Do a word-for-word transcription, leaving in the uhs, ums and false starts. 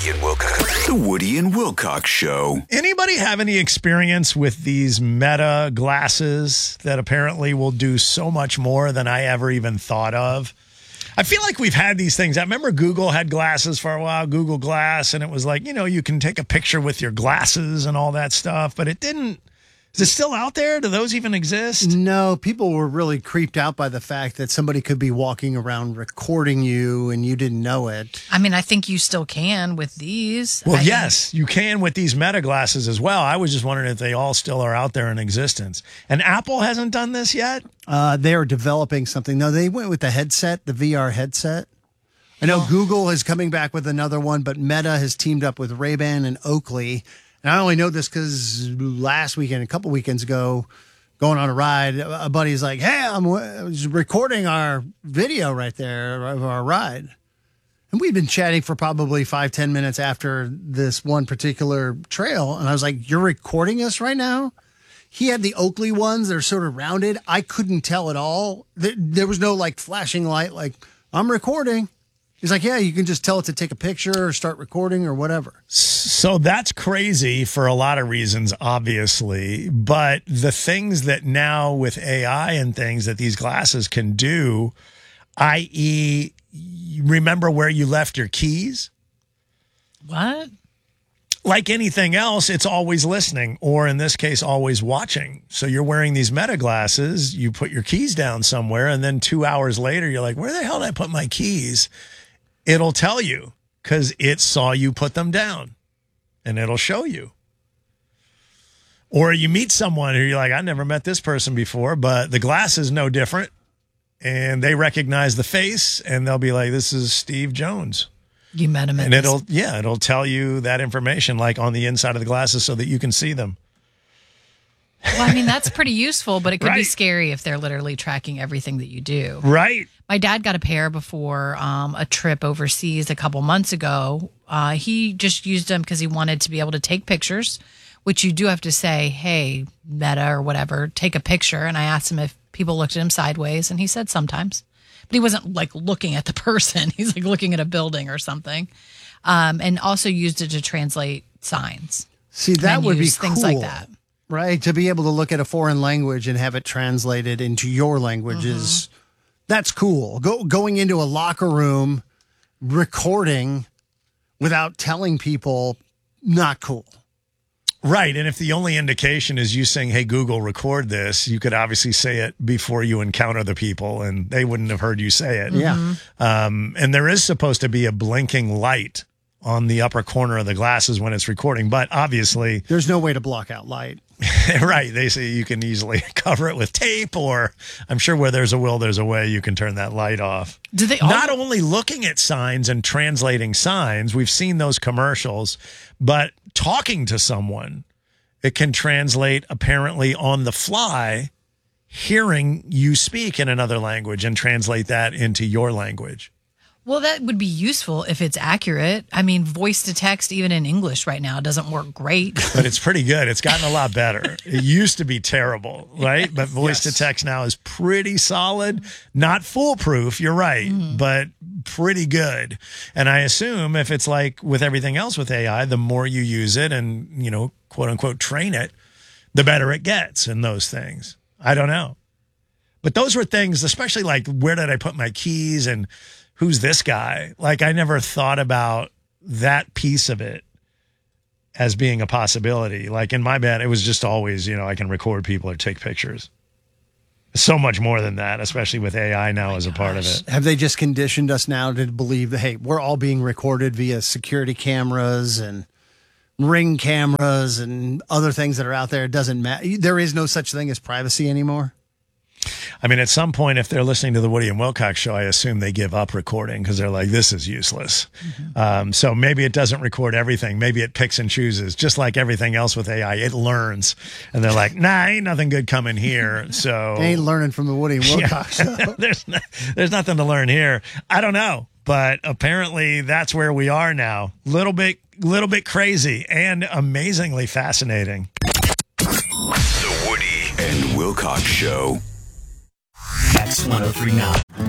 Woody and Wilcox. The Woody and Wilcox Show. Anybody have any experience with these Meta glasses that apparently will do so much more than I ever even thought of? I feel like we've had these things. I remember Google had glasses for a while, Google Glass, and it was like, you know, you can take a picture with your glasses and all that stuff, but it didn't. Is it still out there? Do those even exist? No, people were really creeped out by the fact that somebody could be walking around recording you and you didn't know it. I mean, I think you still can with these. Well, I yes, you can with these Meta glasses as well. I was just wondering if they all still are out there in existence. And Apple hasn't done this yet? Uh, they are developing something. No, they went with the headset, the V R headset. I know oh. Google is coming back with another one, but Meta has teamed up with Ray-Ban and Oakley. And I only know this because last weekend, a couple weekends ago, going on a ride, a buddy's like, hey, I'm recording our video right there of our ride. And we'd been chatting for probably five, ten minutes after this one particular trail. And I was like, you're recording us right now? He had the Oakley ones that are sort of rounded. I couldn't tell at all. There, there was no like flashing light, like, I'm recording. He's like, yeah, you can just tell it to take a picture or start recording or whatever. So that's crazy for a lot of reasons, obviously. But the things that now with A I and things that these glasses can do, that is, remember where you left your keys? What? Like anything else, it's always listening, or in this case, always watching. So you're wearing these Meta glasses, you put your keys down somewhere, and then two hours later, you're like, where the hell did I put my keys? It'll tell you because it saw you put them down, and it'll show you. Or you meet someone who you're like, I never met this person before, but the glass is no different, and they recognize the face, and they'll be like, this is Steve Jones. You met him, and it'll yeah, it'll tell you that information like on the inside of the glasses so that you can see them. Well, I mean, that's pretty useful, but it could Right. be scary if they're literally tracking everything that you do. Right. My dad got a pair before um, a trip overseas a couple months ago. Uh, he just used them because he wanted to be able to take pictures, which you do have to say, hey, Meta or whatever, take a picture. And I asked him if people looked at him sideways, and he said sometimes. But he wasn't like looking at the person. He's like looking at a building or something. Um, and also used it to translate signs. See, that would be menus, cool. Things like that. Right? To be able to look at a foreign language and have it translated into your languages. Mm-hmm. That's cool. Go, going into a locker room, recording without telling people, not cool. Right. And if the only indication is you saying, hey, Google, record this, you could obviously say it before you encounter the people and they wouldn't have heard you say it. Yeah. Um, and there is supposed to be a blinking light on the upper corner of the glasses when it's recording. But obviously, there's no way to block out light. Right. They say you can easily cover it with tape, or I'm sure where there's a will, there's a way you can turn that light off. Do they all- Not only looking at signs and translating signs, we've seen those commercials, but talking to someone, it can translate apparently on the fly, hearing you speak in another language and translate that into your language. Well, that would be useful if it's accurate. I mean, voice to text, even in English right now, doesn't work great. But it's pretty good. It's gotten a lot better. It used to be terrible, right? But voice yes. to text now is pretty solid. Not foolproof, you're right, mm-hmm. but pretty good. And I assume if it's like with everything else with A I, the more you use it and, you know, quote unquote, train it, the better it gets in those things. I don't know. But those were things, especially like, where did I put my keys and who's this guy? Like, I never thought about that piece of it as being a possibility. Like, in my bed, it was just always, you know, I can record people or take pictures. So much more than that, especially with A I now oh as a part of it. Have they just conditioned us now to believe that, hey, we're all being recorded via security cameras and Ring cameras and other things that are out there? It doesn't matter. There is no such thing as privacy anymore. I mean, at some point, if they're listening to the Woody and Wilcox show, I assume they give up recording because they're like, this is useless. Mm-hmm. Um, so maybe it doesn't record everything. Maybe it picks and chooses, just like everything else with A I. It learns. And they're like, nah, ain't nothing good coming here. So they ain't learning from the Woody and Wilcox yeah. show. there's, no, there's nothing to learn here. I don't know. But apparently that's where we are now. Little bit, little bit crazy and amazingly fascinating. The Woody and Wilcox Show. X one oh three point nine.